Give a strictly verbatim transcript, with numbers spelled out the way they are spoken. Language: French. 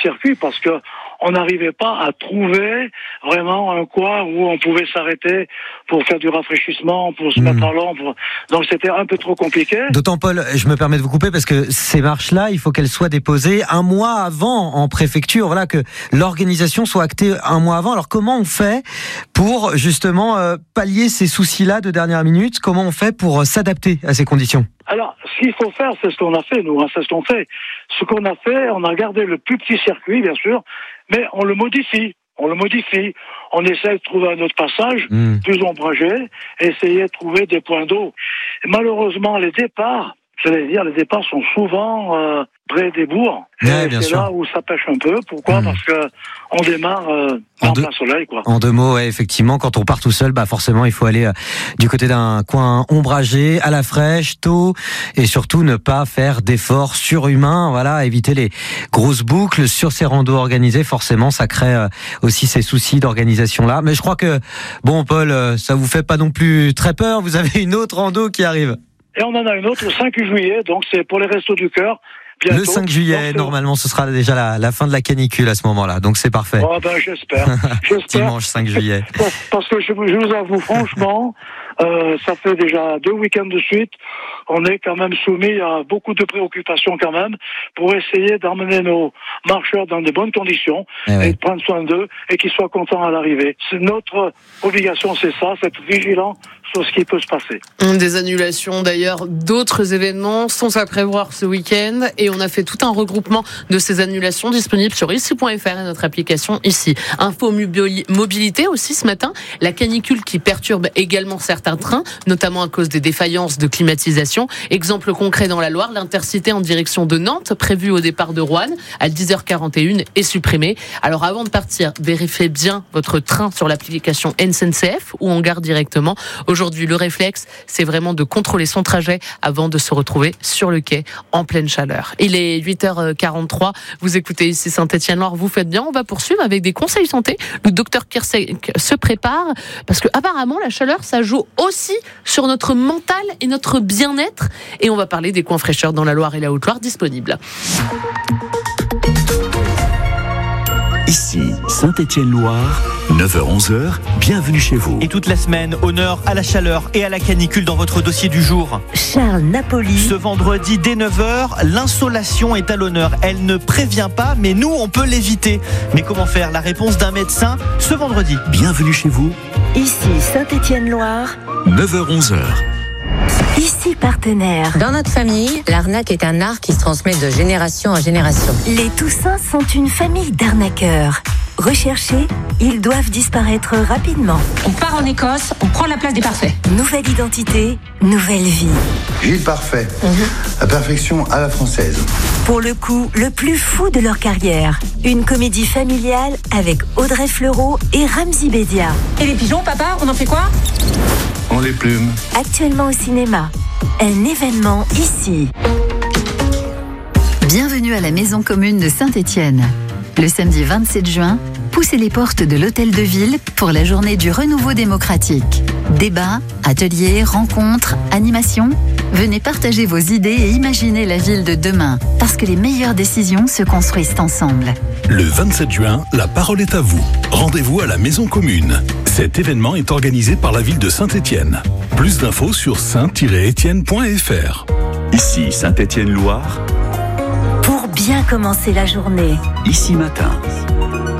circuit parce que on n'arrivait pas à trouver vraiment un coin où on pouvait s'arrêter pour faire du rafraîchissement, pour se mmh. mettre à l'ombre. Donc c'était un peu trop compliqué. D'autant, Paul, je me permets de vous couper parce que ces marches-là, il faut qu'elles soient déposées un mois avant en préfecture. Voilà, que l'organisation soit actée un mois avant. Alors comment on fait pour justement euh, pallier ces soucis-là de dernière minute? Comment on fait pour euh, s'adapter à ces conditions? Alors, ce qu'il faut faire, c'est ce qu'on a fait, nous, hein, c'est ce qu'on fait. Ce qu'on a fait, on a gardé le plus petit circuit, bien sûr, mais on le modifie. On le modifie. On essaie de trouver un autre passage, mmh. plus ombragé, et essayer de trouver des points d'eau. Et malheureusement, les départs, j'allais dire, les départs sont souvent euh, près des bourgs. Ouais, et bien c'est sûr. là où ça pêche un peu. Pourquoi ? mmh. Parce que on démarre euh, en, en deux, plein soleil, quoi. En deux mots, ouais, effectivement, quand on part tout seul, bah forcément, il faut aller euh, du côté d'un coin ombragé, à la fraîche, tôt, et surtout ne pas faire d'efforts surhumains. Voilà, éviter les grosses boucles sur ces randos organisés. Forcément, ça crée euh, aussi ces soucis d'organisation là. Mais je crois que, bon, Paul, euh, ça vous fait pas non plus très peur. Vous avez une autre rando qui arrive. Et on en a une autre le cinq juillet, donc c'est pour les Restos du Cœur. Bientôt. Le cinq juillet, donc, normalement, ce sera déjà la, la fin de la canicule à ce moment-là, donc c'est parfait. Oh ben j'espère. j'espère. Dimanche cinq juillet. Parce que je, je vous avoue franchement, euh, ça fait déjà deux week-ends de suite, on est quand même soumis à beaucoup de préoccupations quand même pour essayer d'emmener nos marcheurs dans de bonnes conditions eh et oui. de prendre soin d'eux et qu'ils soient contents à l'arrivée. C'est notre obligation, c'est ça, c'est être vigilant sur ce qui peut se passer. Des annulations d'ailleurs, d'autres événements sont à prévoir ce week-end et on a fait tout un regroupement de ces annulations disponibles sur ici point f r et notre application ici. Info mobilité aussi ce matin, la canicule qui perturbe également certains trains, notamment à cause des défaillances de climatisation. Exemple concret dans la Loire, l'Intercité en direction de Nantes, prévue au départ de Roanne à dix heures quarante et une, est supprimée. Alors avant de partir, vérifiez bien votre train sur l'application S N C F ou en gare directement. Aujourd'hui, le réflexe, c'est vraiment de contrôler son trajet avant de se retrouver sur le quai en pleine chaleur. Il est huit heures quarante-trois, vous écoutez ici Saint-Étienne-Loire, vous faites bien, on va poursuivre avec des conseils santé. Le docteur Kirsek se prépare parce que apparemment la chaleur, ça joue aussi sur notre mental et notre bien-être. Et on va parler des coins fraîcheurs dans la Loire et la Haute-Loire disponibles. Ici, Saint-Étienne-Loire, neuf heures onze heures, bienvenue chez vous. Et toute la semaine, honneur à la chaleur et à la canicule dans votre dossier du jour. Charles Napoli. Ce vendredi, dès neuf heures, l'insolation est à l'honneur. Elle ne prévient pas, mais nous, on peut l'éviter. Mais comment faire ? La réponse d'un médecin ce vendredi. Bienvenue chez vous. Ici, Saint-Étienne-Loire, neuf heures onze heures. Ici partenaire. Dans notre famille, l'arnaque est un art qui se transmet de génération en génération. Les Toussins sont une famille d'arnaqueurs. Recherchés, ils doivent disparaître rapidement. On part en Écosse, on prend la place des parfaits. Nouvelle identité, nouvelle vie. Gilles Parfait, mm-hmm. La perfection à la française. Pour le coup, le plus fou de leur carrière. Une comédie familiale avec Audrey Fleurot et Ramzy Bédia. Et les pigeons, papa, on en fait quoi ? On les plume. Actuellement au cinéma. Un événement ici. Bienvenue à la Maison Commune de Saint-Étienne. Le samedi vingt-sept juin, poussez les portes de l'Hôtel de Ville pour la journée du renouveau démocratique. Débats, ateliers, rencontres, animations. Venez partager vos idées et imaginer la ville de demain, parce que les meilleures décisions se construisent ensemble. Le vingt-sept juin, la parole est à vous. Rendez-vous à la Maison Commune. Cet événement est organisé par la ville de Saint-Étienne. Plus d'infos sur saint tiret étienne point f r. Ici Saint-Étienne-Loire. Pour bien commencer la journée. Ici matin.